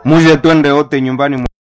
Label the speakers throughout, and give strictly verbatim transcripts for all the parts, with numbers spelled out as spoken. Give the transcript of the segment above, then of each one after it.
Speaker 1: Muje twende wote nyumbani mwa,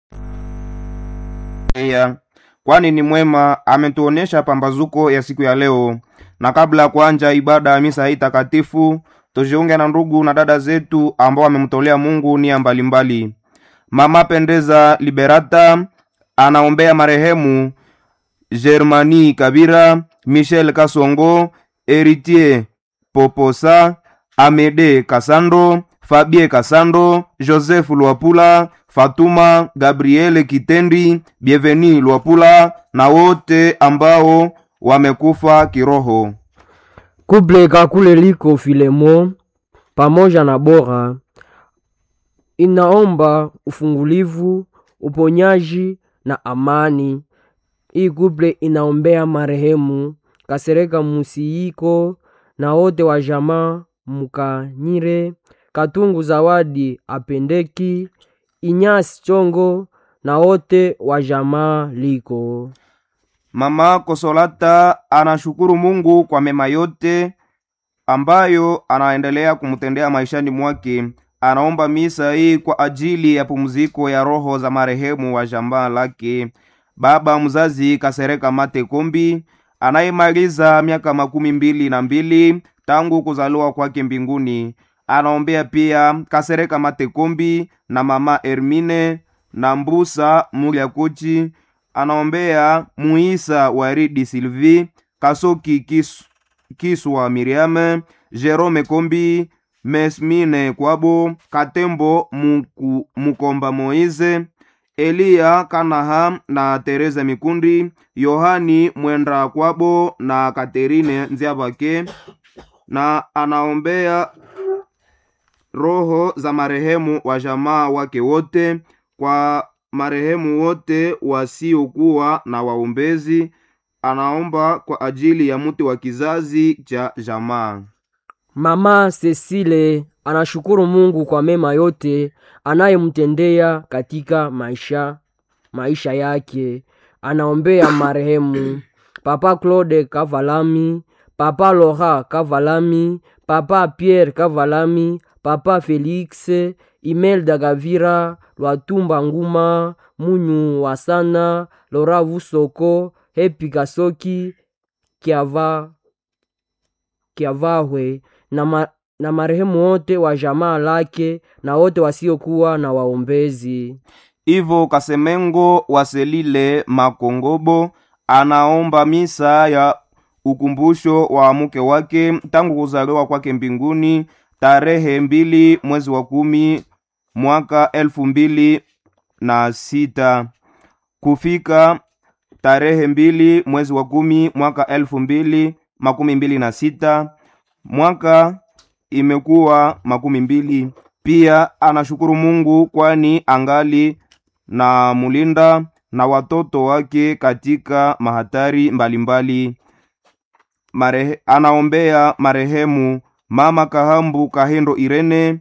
Speaker 1: kwani ni mwema, ametuonesha pambazuko ya siku ya leo. Na kabla ya kuanja ibada ya misa hii takatifu, tujiunge na ndugu na dada zetu ambao wamemtolea Mungu nia mbalimbali. Mama Pendeza Liberata anaombea marehemu Germani Kabira, Michel Kasongo, Eritier Poposa, Amede Kasando, Fabie Kasando, Joseph Luapula, Fatuma Gabriele Kitendi, Bienveni Luapula na wote ambao wamekufa kiroho.
Speaker 2: Kuble Kakule Liko Filemo pamoja na Bora inaomba ufungulivu, uponyaji na amani. Hii kuble inaombea marehemu Kasereka Musiyiko na wote wa jamaa Mukanyire, Katungu Zawadi Apendeki, Inyasi Chongo na wote wa jamaa Liko.
Speaker 1: Mama Kosolata anashukuru Mungu kwa mema yote ambayo anaendelea kumtendea maishani mwake. Anaomba misa hii kwa ajili ya pumziko ya roho za marehemu wa jamaa lake baba mzazi Kasereka Mate Kombi, anayemaliza miaka makumi mbili na mbili tangu kuzaliwa kwake mbinguni. Anaombea pia Kasereka Mate Kombi na mama Hermine na Mbusa Mulia Kochi. Anaombea Muisa Waridi Sylvie, Kasoki Kis, Kiswa Miriam, Jerome Kombi, Mesmine Kwabo, Katembo Muku, Mukomba Moize, Elia Kanaha na Teresa Mikundi, Yohani Mwenda Kwabo na Katerine Nziabake. Na anaombea roho za marehemu wa jamaa wake wote, kwa marehemu wote wasiokuwa na waombezi. Anaomba kwa ajili ya mtu wa kizazi cha jamaa.
Speaker 2: Mama Cecile anashukuru Mungu kwa mema yote anayemtendea katika maisha maisha yake. Anaombea marehemu Papa Claude Kavalami, Papa Laura Kavalami, Papa Pierre Kavalami, Papa Felix, Imelda Gavira, Lwatumba Nguma, Munyu Wasana, Laura Vusoko, Hepi Kasoki, Kiava Kiavahwe na, ma, na marehemu wote wa jamaa lake na wote wasiokuwa na waombezi.
Speaker 1: Ivo Kasemengo Waselile Makongobo anaomba misa ya ukumbusho wa mke wake tangu kuzaliwa kwake mbinguni tarehe mbili mwezi wa kumi mwaka elfu mbili na sita kufika tarehe mbili mwezi wa kumi mwaka elfu mbili makumi mbili na sita mwaka imekuwa makumi mbili. Pia anashukuru Mungu kwani angali na mulinda na watoto wake katika mahatari mbalimbali. Marehe, anaombea marehemu mama Kahambu Kahendo Irene,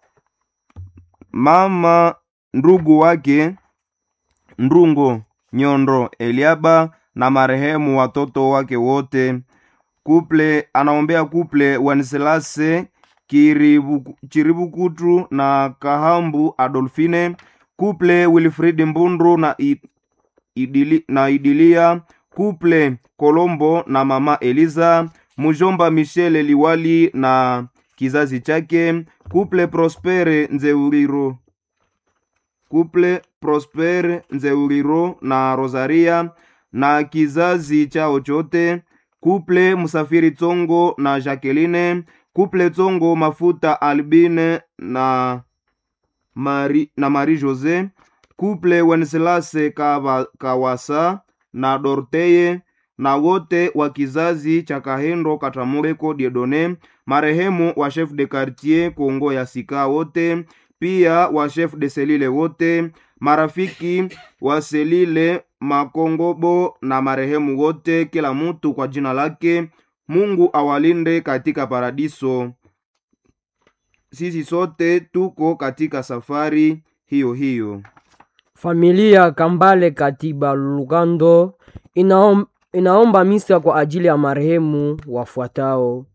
Speaker 1: mama ndugu wake Ndungo Nyondo Eliaba na marehemu watoto wake wote. Kuple anaombea kuple Wenselase Kiribu, Chiribukutu na Kahambu Adolfine, kuple Wilfrid Mbundu na, idili, na Idilia, kuple Kolombo na mama Eliza, mujomba Michele Liwali na kizazi chake, kuple Prospere Nzeuriro, kuple Prospere Nzeuriro na Rosaria na kizazi chao chote, kuple Musafiri Tsongo na Jacqueline, kuple Tsongo Mafuta Albine na Mari na Marie Jose, kuple Wenselase Kawasa na Dorteye na wote wa kizazi cha Kahendo Katamureko Diedone, marehemu wa chef de quartier Kongo ya Sika wote, pia wa chef de Selile wote, marafiki wa Selile Makongobo na marehemu wote, kila mtu kwa jina lake. Mungu awalinde katika paradiso. Sisi sote tuko katika safari hiyo hiyo.
Speaker 2: Familia Kambale Katiba Lugando inaom, inaomba misa kwa ajili ya marehemu wafuatao: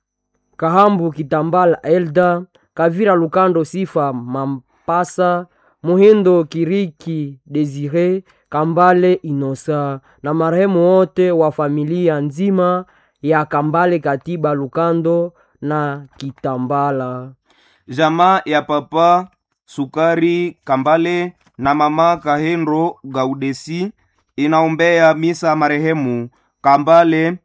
Speaker 2: Kahambu Kitambala Elda, Kavira Lukando Sifa Mampasa, Muhindo Kiriki Desire, Kambale Inosa na marehemu wote wa familia nzima ya Kambale Katiba Lukando na Kitambala.
Speaker 1: Jamaa ya papa Sukari Kambale na mama Kahendo Gaudesi inaombea misa marehemu Kambale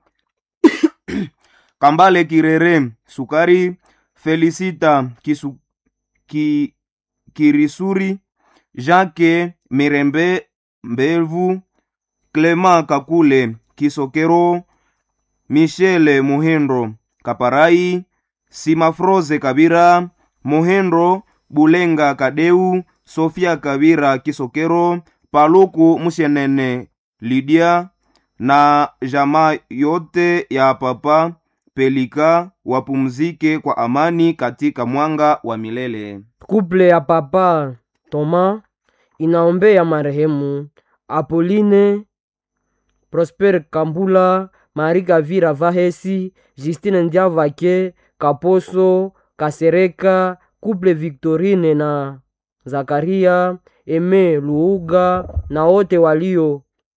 Speaker 1: Kambale Kirere Sukari, Felicita Kisu, ki, Kirisuri, Jacques Mirembe Mbevu, Clement Kakule Kisokero, Michele Muhendo Kaparai, Simafroze Kabira, Muhendo Bulenga Kadeu, Sofia Kabira Kisokero, Paluku Musienene Lydia na jamaa yote ya papa Pelika wapumzike kwa amani katika mwanga wa milele.
Speaker 2: Kuple ya papa Toma inaombea marehemu Apolline Prosper Kambula, Marika Vira Vahesi, Justine Ndiavake, Kaposo Kasereka, Kuple Victorine na Zakaria Eme Luuga na wote walio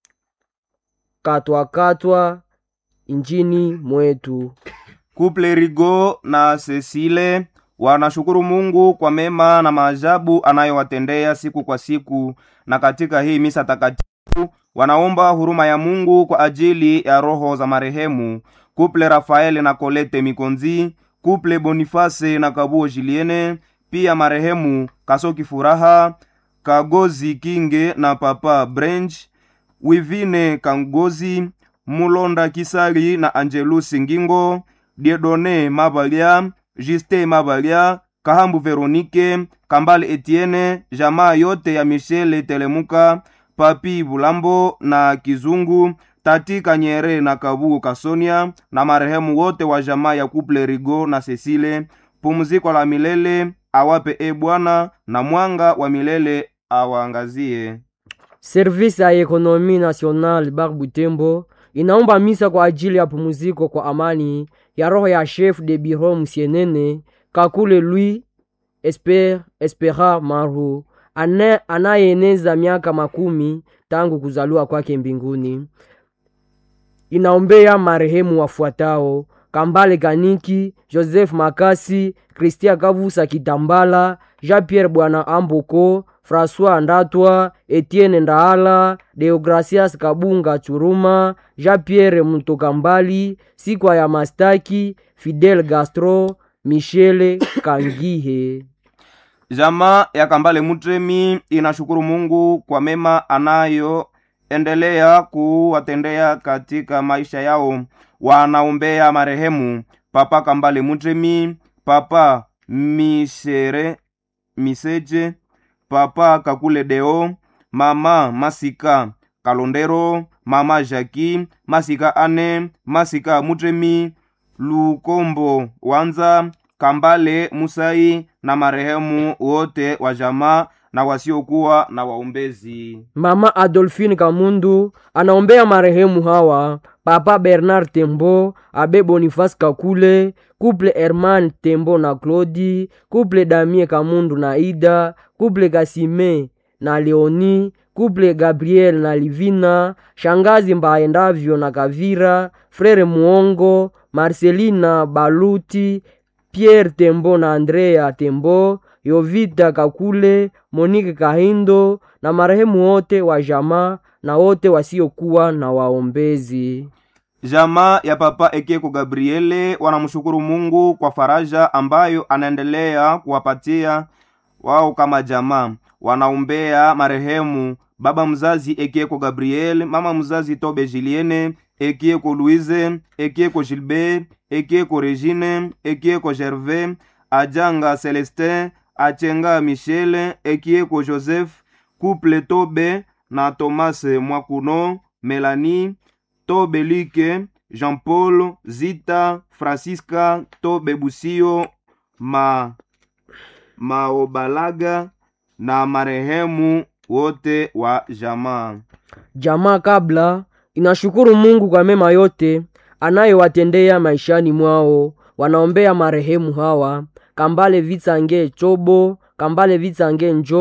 Speaker 2: katwa katwa injini mwetu.
Speaker 1: Kuple Rigo na Cecile wanashukuru Mungu kwa mema na maajabu anayowatendea siku kwa siku, na katika hii misa takatifu wanaomba huruma ya Mungu kwa ajili ya roho za marehemu Kuple Rafael na Colette Mikonzi, Kuple Boniface na Kabuo Julienne, pia marehemu Kasoki Furaha, Kagozi Kinge na papa Branch, Wivine Kangozi, Mulonda Kisali na Angelus Ngingo, Diedone Mabalia, Juste Mabalia, Kahambu Veronique, Kambale Etienne, jamaa yote ya Michele Telemuka, Papi Bulambo na Kizungu, Tati Kanyere na Kabugu Kasonia, na marehemu wote wa jamaa ya Kuple Rigo na Cecile. Pumziko la milele awape e Bwana, na mwanga wa milele awaangazie.
Speaker 2: Service ya Ekonomi National Barbutembo inaomba misa kwa ajili ya pumziko kwa amani ya roho ya chef de bureau Musienene Kakule Louis Esper Espera Maru anayeneza miaka makumi tangu kuzaliwa kwake mbinguni. Inaombea marehemu wafuatao: Kambale Kaniki, Joseph Makasi, Christian Kavusa Kitambala, Jean-Pierre Bwana Amboko, François Ndatwa, Etienne Ndaala, Deogracias Kabunga Churuma, Jean-Pierre Mutokambali, Sikwa ya Mastaki, Fidel Gastro, Michele Kangihe.
Speaker 1: Jamaa ya Kambale Mutremi inashukuru Mungu kwa mema anayo endelea kuwatendea katika maisha yao. Wanaombea marehemu papa Kambale Mutremi, papa Mishere Miseje, papa Kakule Deo, mama Masika Kalondero, mama Jaki Masika Ane, Masika Mutremi, Lukombo Wanza, Kambale Musai na marehemu wote wa jamaa na wasiokuwa na waombezi.
Speaker 2: Mama Adolphine Kamundu anaombea marehemu hawa: papa Bernard Tembo, abe Boniface Kakule, couple Herman Tembo na Claudi, couple Damien Kamundu na Ida, couple Kasime na Leoni, couple Gabriel na Livina, shangazi Mbaendavyo na Kavira, frere Muongo, Marcelina Baluti, Pierre Tembo na Andrea Tembo, Yovita Kakule, Monique Kahindo na marehemu wote wa jamaa na wote wasiokuwa na waombezi.
Speaker 1: Jamaa ya papa Ekeko Gabriele wanamshukuru Mungu kwa faraja ambayo anaendelea kuwapatia wao kama jamaa. Wanaombea marehemu baba mzazi Ekeko Gabriel, mama mzazi Tobe Julienne, Ekeko Louise, Ekeko Gilbert, Ekeko Regine, Ekeko Gervais, Ajanga Celestin, Achenga Michel, Ekeko Joseph, couple Tobe na Thomas Mwakuno, Melanie, Tobe Like, Jean-Paul, Zita, Francisca, Tobe Busio, ma Maobalaga na marehemu wote wa jamaa.
Speaker 2: Jamaa kabla inashukuru Mungu kwa mema yote anayowatendea maishani mwao. Wanaombea marehemu hawa: Kambale Vitsange Chobo, Kambale Vitsange Njo,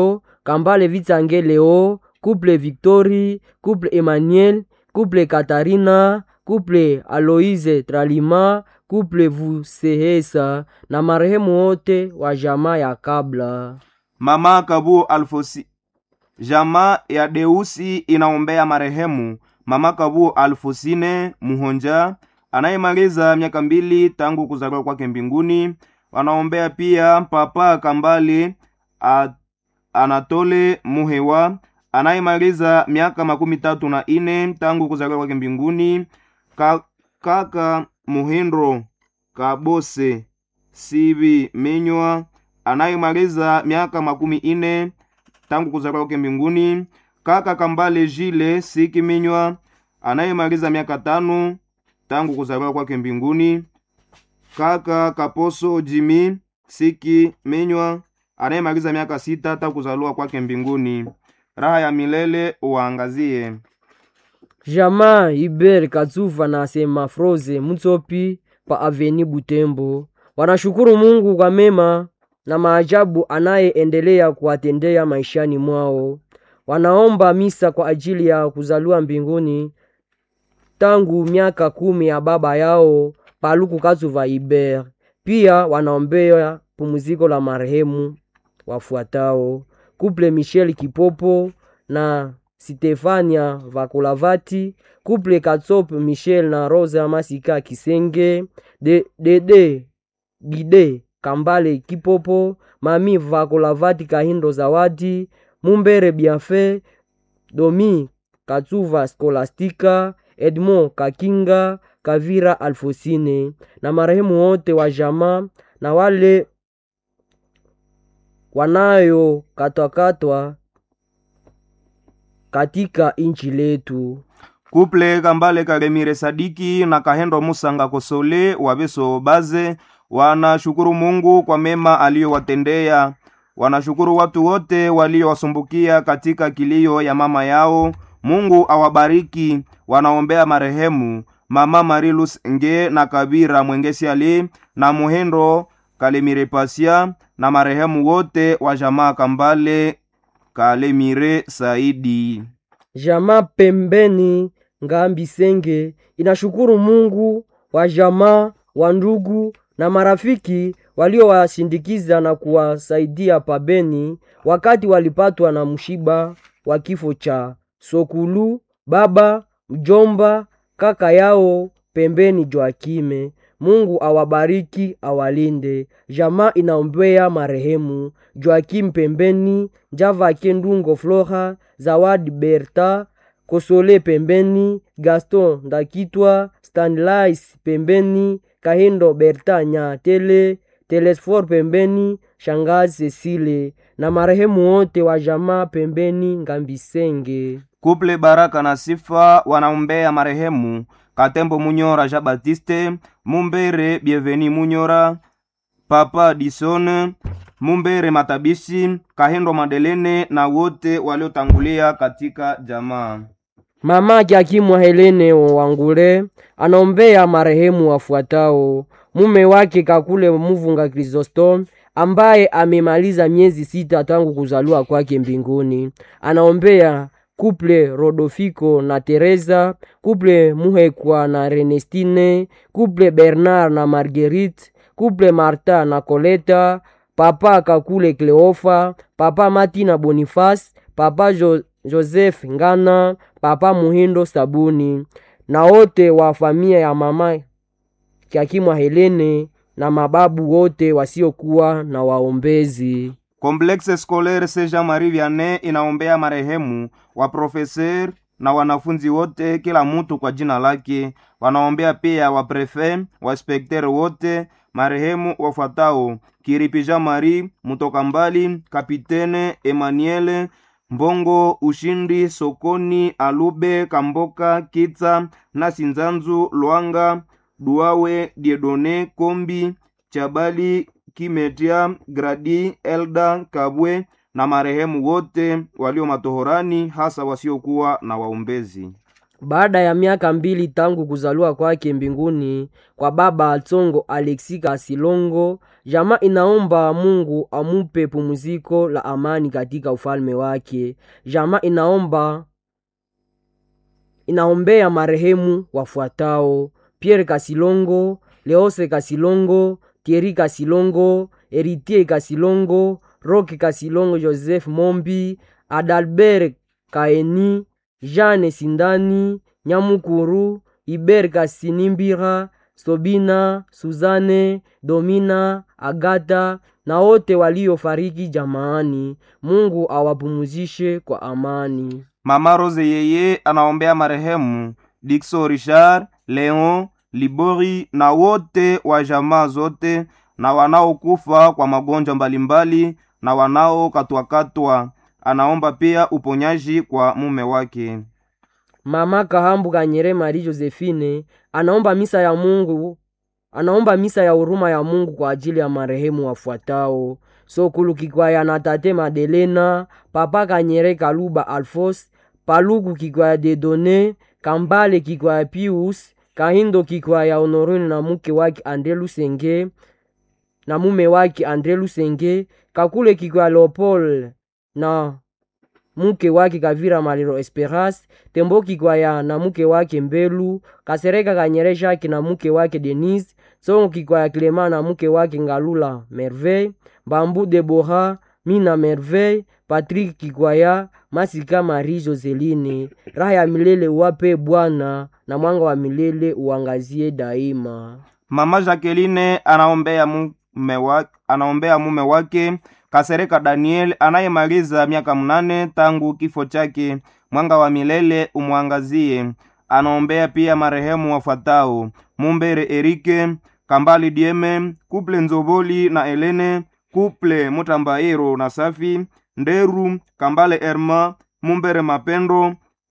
Speaker 2: Kambale Vitsange Leo, couple Victory, couple Emmanuel, couple Katarina, couple Aloise Tralima, couple Vusehesa na marehemu wote wa jamaa ya kabla.
Speaker 1: Mama Kabu Alfosi. Jamaa ya Deusi inaombea marehemu Mama Kabu Alfosine Muhonja anayemaliza miaka mbili tangu kuzaliwa kwake mbinguni. Wanaombea pia Papa Kambali a, Anatole Muhewa anayemaliza miaka makumi tatu na ine tangu kuzaliwa kwake mbinguni. Ka, kaka Muhindro Kabose Sibi Menywa anayemaliza miaka makumi ine tangu kuzaliwa kwake mbinguni. Kaka Kambale Jile Siki Menywa anayemaliza miaka tano tangu kuzaliwa kwake mbinguni. Kaka Kaposo Jimmy Siki Menywa anayemaliza miaka sita tangu kuzaliwa kwake mbinguni. Raha ya milele uangazie.
Speaker 2: Jamaa Iber Katsuva na Sema Froze Mutsopi pa Aveni Butembo wanashukuru Mungu kwa mema na maajabu anayeendelea kuwatendea maishani mwao. Wanaomba misa kwa ajili ya kuzaliwa mbinguni tangu miaka kumi ya baba yao Paluku Katsuva Iber. Pia wanaombea pumziko la marehemu wafuatao: couple Michel Kipopo na Stefania Vakolavati, couple Katsop Michel na Rosa Masika Kisenge, de Dede Gide Kambale Kipopo, Mami Vakolavati Kahindo Zawadi, Mumbere Bienfait, Domi Katsuva Skolastika, Edmond Kakinga, Kavira Alfosine na marehemu wote wa jamaa na wale wanayo katwakatwa katika inchi letu.
Speaker 1: Couple Kambale Karemire Sadiki na Kahendo Musanga Kosole wabeso baze wanashukuru Mungu kwa mema aliyowatendea. Wanashukuru watu wote waliowasumbukia katika kilio ya mama yao. Mungu awabariki. Wanaombea marehemu Mama Marilus Nge na Kabira Mwengesi Ali na Muhendo Kalemire Pasia na marehemu wote wa jamaa Kambale Kalemire Saidi.
Speaker 2: Jamaa pembeni Ngambi Senge inashukuru Mungu wa jamaa wa ndugu na marafiki waliowashindikiza na kuwasaidia pabeni wakati walipatwa na mshiba wa kifo cha Sokulu, baba, mjomba, kaka yao pembeni Joakime. Mungu awabariki, awalinde. Jamaa inaombea marehemu Joakim pembeni, Java Kendungo Flora, Zawadi Berta, Kosole pembeni, Gaston Ndakitwa, Stanlais pembeni, Kahindo Berta Nyatele, Telesfor pembeni, Shangazi Cecile na marehemu wote wa jamaa pembeni Ngambisenge.
Speaker 1: Couple Baraka na Sifa wanaombea marehemu Katembo Munyora Jean Baptiste, Mumbere Bienveni Munyora, Papa Dison, Mumbere Matabishi, Kahendo Madelene na wote waliotangulia katika jamaa.
Speaker 2: Mama Kiakimwa Helene Wangule anaombea marehemu wafuatao: mume wake Kakule Muvunga Chrysostom ambaye amemaliza miezi sita tangu kuzaliwa kwake mbinguni. Anaombea couple Rodofiko na Teresa, couple Muhekwa na Renestine, couple Bernard na Marguerite, couple Martha na Coleta, Papa Kakule Cleofa, Papa Martina Boniface, Papa jo Joseph Ngana, Papa Muhindo Sabuni na wote wa familia ya mama Kiakimwa Helene na mababu wote wasiokuwa na waombezi.
Speaker 1: Complexe Scolaire Saint Jean-Marie Vianney inaombea marehemu wa professeur na wanafunzi wote, kila mtu kwa jina lake. Wanaombea pia wa prefet, wa inspecteur wote. Marehemu wafuatao: Kiripi Jean-Marie Mutoka Mbali, Kapitene Emmanuel Mbongo Ushindi Sokoni Alube Kamboka Kitsa na Sinzanzu Luanga Duawe Diedone Kombi Chabali Kimetia Gradi Elda Kabwe na marehemu wote walio matohorani, hasa wasiokuwa na waombezi.
Speaker 2: Baada ya miaka mbili tangu kuzaliwa kwake mbinguni kwa baba Atsongo Alexi Kasilongo, jamaa inaomba Mungu amupe pumziko la amani katika ufalme wake. Jamaa inaomba inaombea marehemu wafuatao: Pierre Kasilongo, Leose Kasilongo, Thierry Kasilongo, Eritier Kasilongo, Roque Kasilongo, Joseph Mombi, Adalbert Kaeni, Jeanne Sindani, Nyamukuru, Iber Kasinimbira, Sobina, Suzane, Domina, Agata na wote waliofariki jamaani. Mungu awapumuzishe kwa amani.
Speaker 1: Mama Rose yeye anaombea marehemu Dixo Richard, Leon, Libori na wote wa jamaa zote na wanaokufa kwa magonjwa mbalimbali na wanao katwakatwa. Anaomba pia uponyaji kwa mume wake.
Speaker 2: Mama Kahambu Kanyere Marie Josephine anaomba misa ya Mungu anaomba misa ya huruma ya Mungu kwa ajili ya marehemu wafuatao: Sokulu Kikwaya na Tate Madelena, Papa Kanyere Kaluba Alfos, Paluku Kikwaya Dedone, Kambale Kikwaya Pius, Kahindo Kikwaya Honorine na mke wake Andre Lusenge na mume wake Andre Lusenge, Kakule Kikwaya Leopold na mke wake Kavira Maliro Esperance, Tembo Kikwaya na mke wake Mbelu, Kasereka Kanyere Jacques na mke wake Denise, Songo Kikwaya Clement na mke wake Ngalula Merveille, Bambu Deborah, Mina Merveille, Patrick Kikwaya, Masika Marie Joseline. Raha ya milele uwape Bwana na mwanga wa milele uangazie daima.
Speaker 1: Mama Jacqueline anaombea mume wake, anaombea mume wake Kasereka Daniel anayemaliza miaka mnane tangu kifo chake. Mwanga wa milele umwangazie. Anaombea pia marehemu wafuatao: Mumbere Erike, Kambali Dieme, Kuple Nzoboli na Elene, Kuple Mutambairo na Safi, Nderu, Kambale Erma, Mumbere Mapendo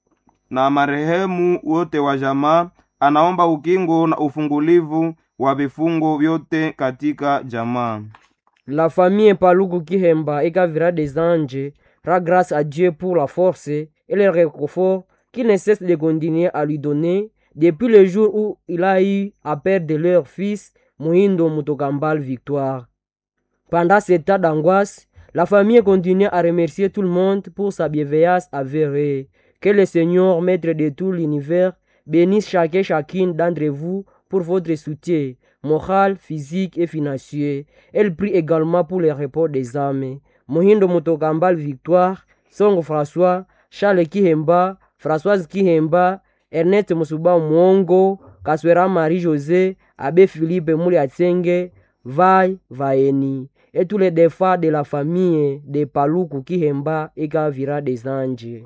Speaker 1: na marehemu wote wa jamaa. Anaomba ukingo na ufungulivu wa vifungo vyote katika jamaa.
Speaker 2: La famille Paluku Kihemba et Kavira des Anges rend grâce à Dieu pour la force et le réconfort qui ne cesse de continuer à lui donner depuis le jour où il a eu à perdre leur fils Muhindo Mutokambal Victoire. Pendant cet état d'angoisse, la famille continue à remercier tout le monde pour sa bienveillance avérée. Que le Seigneur, maître de tout l'univers, bénisse chacun et chacune d'entre vous pour votre soutien moral, physique et financier. Elle prie également pour le repos des âmes. Muhindo Mutokambal Victoire, Songo François, Charles Kihemba, Françoise Kihemba, Ernest Musuba Mwongo, Kaswera Marie-José, Abbé Philippe Mouliatsenge, Vai Vaeni, et tous les défunts de la famille de Paluku Kihemba et Kavira des Anges.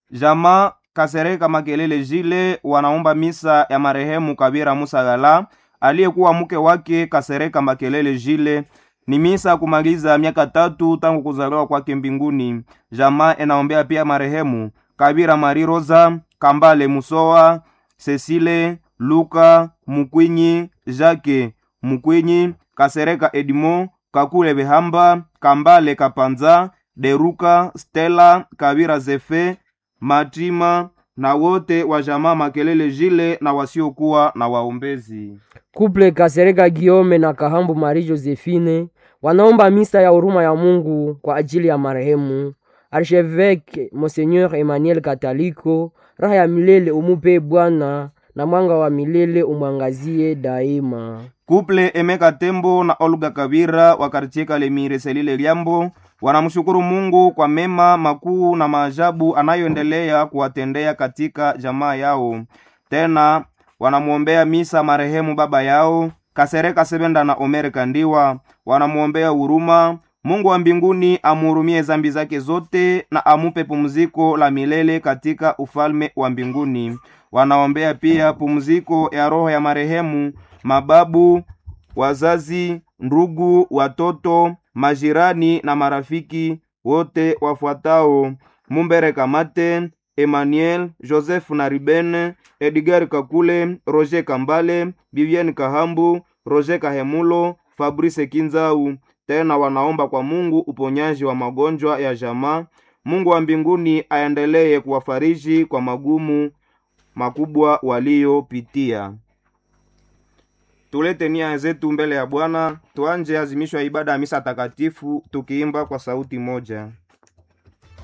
Speaker 1: Jama Kasereka Makelele Jile wanaomba misa ya marehemu Kabira Musagala aliyekuwa mke wake Kasereka Makelele Jile. Ni misa kumaliza miaka tatu tangu kuzaliwa kwake mbinguni. Jamaa enaombea pia marehemu Kabira Marie Rosa, Kambale Musoa, Cecile, Luka Mukwinyi, Jacques Mukwinyi, Kasereka Edmo, Kakule Behamba, Kambale Kapanza, Deruka, Stella, Kabira Zefe, Matima na wote wa jamaa Makelele Jile na wasiokuwa na waombezi.
Speaker 2: Couple Kasereka Guillaume na Kahambu Marie Josephine wanaomba misa ya huruma ya Mungu kwa ajili ya marehemu Archevêque Monseigneur Emmanuel Kataliko. Raha ya milele umupe Bwana na mwanga wa milele umwangazie daima.
Speaker 1: Couple Emeka Tembo na Olga Kabira wa quartier Kalemire Selile Liambo wanamshukuru Mungu kwa mema makuu na maajabu anayoendelea kuwatendea katika jamaa yao. Tena wanamuombea misa marehemu baba yao Kasereka Sebenda na Omere Kandiwa. Wanamuombea huruma, Mungu wa mbinguni amhurumie zambi zake zote na amupe pumziko la milele katika ufalme wa mbinguni. Wanaombea pia pumziko ya roho ya marehemu mababu, wazazi, ndugu, watoto, majirani na marafiki wote wafuatao: Mumbere Kamate, Emmanuel, Joseph Naribene, Edgar Kakule, Roger Kambale, Vivienne Kahambu, Roger Kahemulo, Fabrice Kinzau. Tena wanaomba kwa Mungu uponyaji wa magonjwa ya jamaa. Mungu wa mbinguni aendelee kuwafariji kwa magumu makubwa waliopitia. Tulete nia zetu mbele ya Bwana, tuanje azimisho ya ibada ya misa takatifu tukiimba kwa sauti moja.